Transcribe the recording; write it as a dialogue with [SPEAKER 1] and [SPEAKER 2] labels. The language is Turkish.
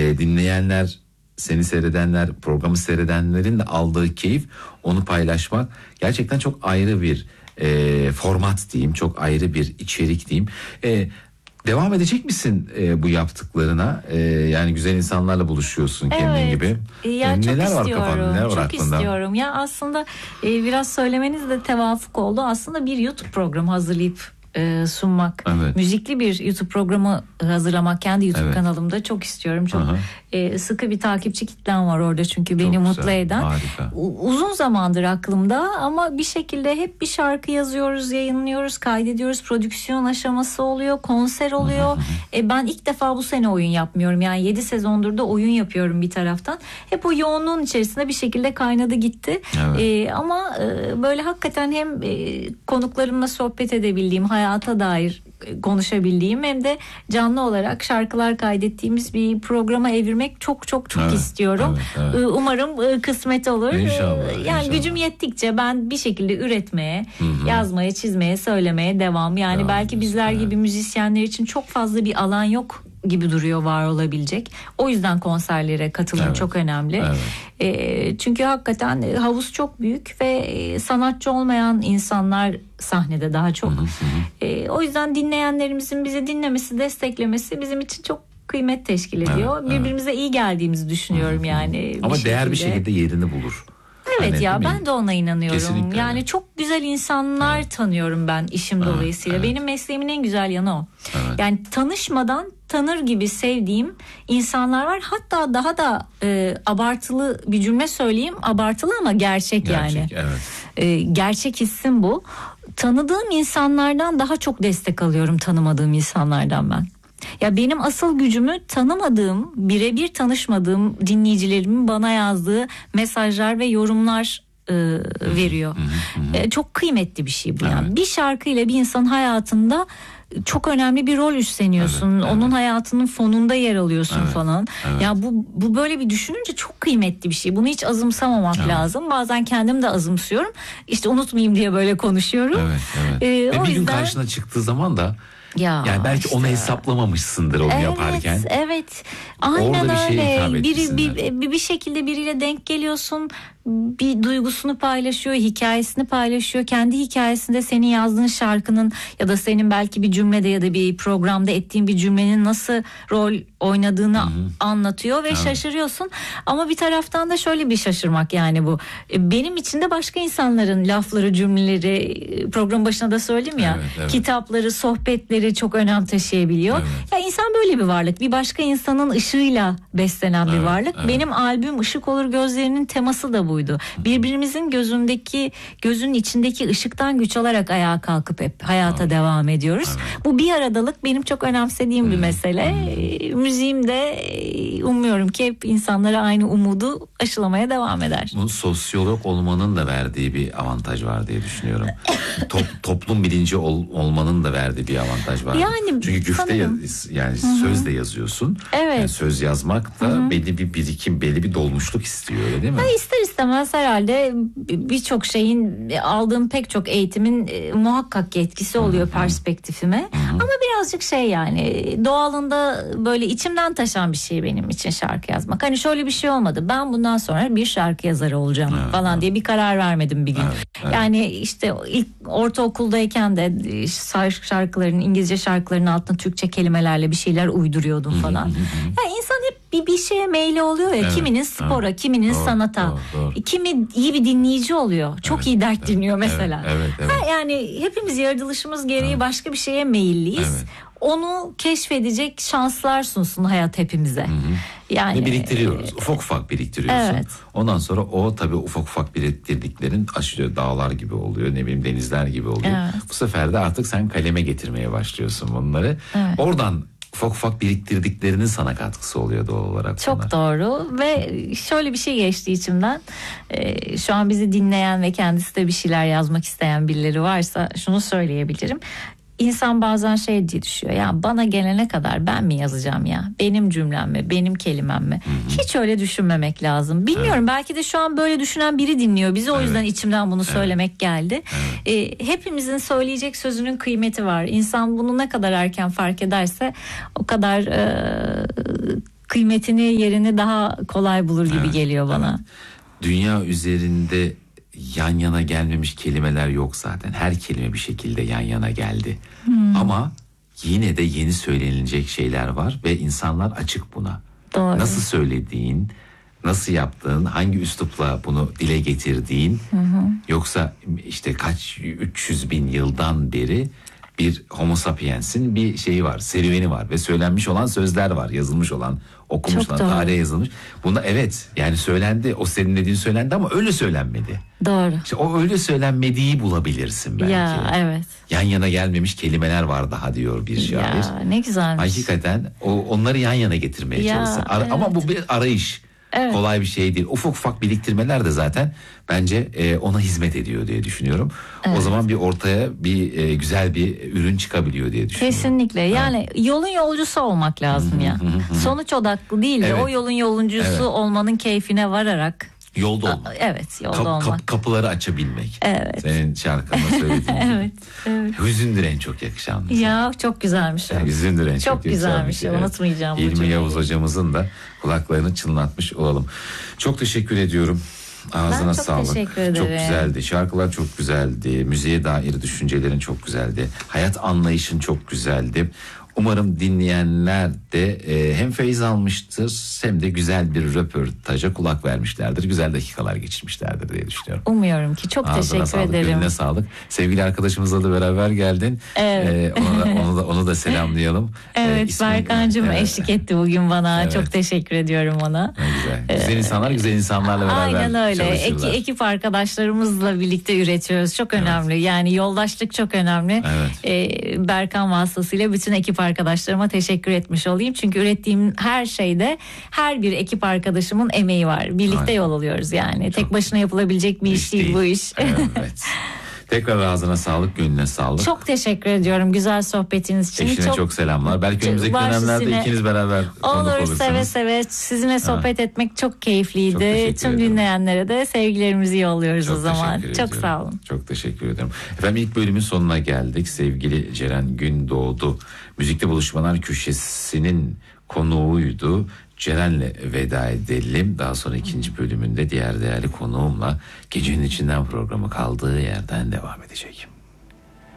[SPEAKER 1] dinleyenler, seni seyredenler, programı seyredenlerin de aldığı keyif, onu paylaşmak gerçekten çok ayrı bir format diyeyim, çok ayrı bir içerik diyeyim. Devam edecek misin bu yaptıklarına? Yani güzel insanlarla buluşuyorsun kendin gibi.
[SPEAKER 2] Ya
[SPEAKER 1] neler var
[SPEAKER 2] istiyorum,
[SPEAKER 1] kafanda, neler var
[SPEAKER 2] çok
[SPEAKER 1] aklında?
[SPEAKER 2] istiyorum. Ya aslında biraz söylemeniz de tevafuk oldu. Aslında bir YouTube programı hazırlayıp sunmak,
[SPEAKER 1] Evet.
[SPEAKER 2] müzikli bir YouTube programı hazırlamak kendi YouTube kanalımda çok istiyorum. Çok sıkı bir takipçi kitlem var orada çünkü beni mutlu eden.
[SPEAKER 1] Harika.
[SPEAKER 2] Uzun zamandır aklımda ama bir şekilde hep bir şarkı yazıyoruz, yayınlıyoruz, kaydediyoruz, prodüksiyon aşaması oluyor, konser oluyor. Ben ilk defa bu sene oyun yapmıyorum. Yani 7 sezondur da oyun yapıyorum bir taraftan. Hep o yoğunluğun içerisinde bir şekilde kaynadı gitti.
[SPEAKER 1] Evet.
[SPEAKER 2] Ama böyle hakikaten hem konuklarımla sohbet edebildiğim, hayata dair konuşabildiğim hem de canlı olarak şarkılar kaydettiğimiz bir programa evirmek çok istiyorum.
[SPEAKER 1] Evet.
[SPEAKER 2] Umarım kısmet olur.
[SPEAKER 1] İnşallah,
[SPEAKER 2] Yani
[SPEAKER 1] inşallah.
[SPEAKER 2] gücüm yettikçe ben bir şekilde üretmeye, yazmaya, çizmeye, söylemeye devam. Yani belki bizler gibi müzisyenler için çok fazla bir alan yok gibi duruyor var olabilecek. O yüzden konserlere katılım çok önemli. Çünkü hakikaten havuz çok büyük ve sanatçı olmayan insanlar sahnede daha çok. O yüzden dinleyenlerimizin bizi dinlemesi, desteklemesi bizim için çok kıymet teşkil ediyor. Birbirimize iyi geldiğimizi düşünüyorum yani.
[SPEAKER 1] Ama değer bir şekilde yerini bulur.
[SPEAKER 2] Evet
[SPEAKER 1] Hani,
[SPEAKER 2] ya ben de ona inanıyorum.
[SPEAKER 1] Kesinlikle.
[SPEAKER 2] Yani çok güzel insanlar tanıyorum ben işim dolayısıyla. Benim mesleğimin en güzel yanı o. Yani tanışmadan tanır gibi sevdiğim insanlar var. Hatta daha da abartılı bir cümle söyleyeyim. Abartılı ama gerçek yani. Gerçek hissim bu. Tanıdığım insanlardan daha çok destek alıyorum tanımadığım insanlardan ben. Ya benim asıl gücümü tanımadığım, birebir tanışmadığım dinleyicilerimin bana yazdığı mesajlar ve yorumlar veriyor. Çok kıymetli bir şey bu yani. Bir şarkıyla bir insanın hayatında çok önemli bir rol üstleniyorsun. Onun hayatının fonunda yer alıyorsun falan. Ya bu böyle bir düşününce çok kıymetli bir şey. Bunu hiç azımsamamak lazım. Bazen kendim de azımsıyorum. İşte unutmayayım diye böyle konuşuyorum.
[SPEAKER 1] Ve
[SPEAKER 2] o
[SPEAKER 1] bir gün
[SPEAKER 2] yüzden
[SPEAKER 1] karşına çıktığı zaman da yani belki
[SPEAKER 2] işte
[SPEAKER 1] onu hesaplamamışsındır onu yaparken.
[SPEAKER 2] Evet. Aynen
[SPEAKER 1] orada bir şeye hitap
[SPEAKER 2] öyle.
[SPEAKER 1] etmişsindir.
[SPEAKER 2] Bir şekilde biriyle denk geliyorsun. Bir duygusunu paylaşıyor, hikayesini paylaşıyor. Kendi hikayesinde senin yazdığın şarkının ya da senin belki bir cümlede ya da bir programda ettiğin bir cümlenin nasıl rol oynadığını anlatıyor ve şaşırıyorsun. Ama bir taraftan da şöyle bir şaşırmak yani bu. Benim için de başka insanların lafları, cümleleri, program başına da söyledim ya. Kitapları, sohbetleri çok önem taşıyabiliyor. Ya insan böyle bir varlık. Bir başka insanın ışığıyla beslenen bir varlık. Benim albüm Işık Olur Gözlerinin teması da buydu. Birbirimizin gözünün içindeki ışıktan güç alarak ayağa kalkıp hep hayata devam ediyoruz. Bu bir aradalık benim çok önemsediğim bir mesele. Müziğimde umuyorum ki hep insanlara aynı umudu aşılamaya devam eder.
[SPEAKER 1] Bu sosyolog olmanın da verdiği bir avantaj var diye düşünüyorum. Toplum bilinci olmanın da verdiği bir avantaj var.
[SPEAKER 2] Yani
[SPEAKER 1] çünkü güfte söz de yazıyorsun. Yani söz yazmak da belli bir birikim, belli bir dolmuşluk istiyor, öyle değil mi?
[SPEAKER 2] İster istemez herhalde birçok şeyin, aldığım pek çok eğitimin muhakkak ki etkisi oluyor perspektifime. Ama birazcık yani doğalında böyle içimden taşan bir şey benim için şarkı yazmak. Hani şöyle bir şey olmadı. Ben bundan sonra bir şarkı yazarı olacağım falan diye bir karar vermedim bir gün. Yani işte ilk ortaokuldayken de şarkıların, İngilizce şarkıların altına Türkçe kelimelerle bir şeyler uyduruyordum falan. Yani insan hep bir şeye meyli oluyor ya. Kiminin spora, kiminin sanata. Kimi iyi bir dinleyici oluyor. Çok iyi dert dinliyor mesela. Yani hepimiz yaratılışımız gereği başka bir şeye meyilliyiz. Onu keşfedecek şanslar sunsun hayat hepimize. Yani
[SPEAKER 1] biriktiriyoruz. Ufak ufak biriktiriyorsun. Ondan sonra o tabii ufak ufak biriktirdiklerin aşıyor, dağlar gibi oluyor, ne bileyim denizler gibi oluyor. Bu sefer de artık sen kaleme getirmeye başlıyorsun bunları. Oradan ufak ufak biriktirdiklerinin sana katkısı oluyor doğal olarak.
[SPEAKER 2] Çok doğru ve şöyle bir şey geçti içimden. Şu an bizi dinleyen ve kendisi de bir şeyler yazmak isteyen birileri varsa şunu söyleyebilirim. İnsan bazen şey diye düşüyor. Ya bana gelene kadar ben mi yazacağım ya? Benim cümlem mi? Benim kelimem mi? Hiç öyle düşünmemek lazım. Bilmiyorum, belki de şu an böyle düşünen biri dinliyor bizi. O yüzden içimden bunu söylemek geldi. Hepimizin söyleyecek sözünün kıymeti var. İnsan bunu ne kadar erken fark ederse o kadar kıymetini, yerini daha kolay bulur gibi geliyor bana.
[SPEAKER 1] Evet. Dünya üzerinde yan yana gelmemiş kelimeler yok zaten. Her kelime bir şekilde yan yana geldi. Ama yine de yeni söylenilecek şeyler var ve insanlar açık buna.
[SPEAKER 2] Doğru.
[SPEAKER 1] Nasıl söylediğin, nasıl yaptığın, hangi üslupla bunu dile getirdiğin, yoksa işte kaç 300 bin yıldan beri bir Homo sapiens'in bir şeyi var, serüveni var ve söylenmiş olan sözler var, yazılmış olan, okunmuş
[SPEAKER 2] Çok
[SPEAKER 1] olan,
[SPEAKER 2] doğru.
[SPEAKER 1] tarihe yazılmış. Buna evet yani söylendi, o senin dediğin söylendi ama öyle söylenmedi.
[SPEAKER 2] Doğru.
[SPEAKER 1] İşte o öyle söylenmediği bulabilirsin belki.
[SPEAKER 2] Ya evet.
[SPEAKER 1] Yan yana gelmemiş kelimeler var daha diyor bir şair.
[SPEAKER 2] Ya ne güzelmiş.
[SPEAKER 1] Hakikaten onları yan yana getirmeye
[SPEAKER 2] Ya,
[SPEAKER 1] çalışsın.
[SPEAKER 2] evet.
[SPEAKER 1] Ama bu bir arayış.
[SPEAKER 2] Evet.
[SPEAKER 1] Kolay bir şey değil. Ufak ufak biriktirmeler de zaten bence ona hizmet ediyor diye düşünüyorum. O zaman bir ortaya bir güzel bir ürün çıkabiliyor diye düşünüyorum.
[SPEAKER 2] Kesinlikle. Yani yolun yolcusu olmak lazım ya. Sonuç odaklı değil de
[SPEAKER 1] Evet.
[SPEAKER 2] o yolun yolcusu
[SPEAKER 1] Evet.
[SPEAKER 2] olmanın keyfine vararak.
[SPEAKER 1] Yolda olmak.
[SPEAKER 2] Evet, yolda olmak.
[SPEAKER 1] Kapıları açabilmek.
[SPEAKER 2] Evet.
[SPEAKER 1] Senin şarkında söylediğin gibi.
[SPEAKER 2] Evet, evet.
[SPEAKER 1] Hüzündür en çok yakışan. mesela.
[SPEAKER 2] Ya çok güzelmiş. o.
[SPEAKER 1] Hüzündür en çok
[SPEAKER 2] Çok güzelmiş.
[SPEAKER 1] yakışan.
[SPEAKER 2] Unutmayacağım bu
[SPEAKER 1] İlmi
[SPEAKER 2] cümleyi.
[SPEAKER 1] Yavuz hocamızın da kulaklarını çınlatmış olalım. Çok teşekkür ediyorum. Ağzına
[SPEAKER 2] Ben çok
[SPEAKER 1] sağlık.
[SPEAKER 2] teşekkür ederim.
[SPEAKER 1] Çok güzeldi. Şarkılar çok güzeldi. Müziğe dair düşüncelerin çok güzeldi. Hayat anlayışın çok güzeldi. Umarım dinleyenler de hem feyiz almıştır hem de güzel bir röportaja kulak vermişlerdir. Güzel dakikalar geçirmişlerdir diye düşünüyorum.
[SPEAKER 2] Umuyorum ki. Çok
[SPEAKER 1] Ağzına
[SPEAKER 2] teşekkür
[SPEAKER 1] sağlık,
[SPEAKER 2] ederim.
[SPEAKER 1] gönlüne sağlık. Sevgili arkadaşımızla da beraber geldin.
[SPEAKER 2] Evet.
[SPEAKER 1] Onu da selamlayalım.
[SPEAKER 2] Evet,
[SPEAKER 1] İsmi-
[SPEAKER 2] Berkancığım
[SPEAKER 1] Evet.
[SPEAKER 2] eşlik etti bugün bana.
[SPEAKER 1] Evet.
[SPEAKER 2] Çok teşekkür ediyorum ona.
[SPEAKER 1] Ne güzel. Güzel insanlar güzel insanlarla beraber
[SPEAKER 2] Aynen öyle.
[SPEAKER 1] çalışırlar.
[SPEAKER 2] Ekip arkadaşlarımızla birlikte üretiyoruz. Çok önemli. Yani yoldaşlık çok önemli.
[SPEAKER 1] Evet.
[SPEAKER 2] Berkan vasıtasıyla bütün ekip arkadaşlarıma teşekkür etmiş olayım. Çünkü ürettiğim her şeyde her bir ekip arkadaşımın emeği var. Birlikte
[SPEAKER 1] Aynen.
[SPEAKER 2] yol alıyoruz yani. Tek başına yapılabilecek bir iş değil bu iş.
[SPEAKER 1] Evet. Tekrar ağzına sağlık, gönlüne sağlık.
[SPEAKER 2] Çok teşekkür ediyorum güzel sohbetiniz için.
[SPEAKER 1] Eşine çok selamlar. Belki önümüzdeki
[SPEAKER 2] Baş
[SPEAKER 1] dönemlerde
[SPEAKER 2] üstüne.
[SPEAKER 1] ikiniz beraber konuk
[SPEAKER 2] Olur,
[SPEAKER 1] olursunuz.
[SPEAKER 2] seve seve. Sizinle sohbet etmek çok keyifliydi.
[SPEAKER 1] Çok teşekkür
[SPEAKER 2] Tüm
[SPEAKER 1] ederim.
[SPEAKER 2] dinleyenlere de sevgilerimizi yolluyoruz
[SPEAKER 1] Çok
[SPEAKER 2] o zaman.
[SPEAKER 1] teşekkür
[SPEAKER 2] Çok
[SPEAKER 1] ediyorum.
[SPEAKER 2] sağ olun.
[SPEAKER 1] Çok teşekkür ederim. Efendim ilk bölümün sonuna geldik. Sevgili Ceren Gündoğdu. Müzikte Buluşmalar Köşesi'nin konuğuydu. Ceren'le veda edelim. Daha sonra ikinci bölümünde diğer değerli konuğumla Gecenin İçinden programı kaldığı yerden devam edecek.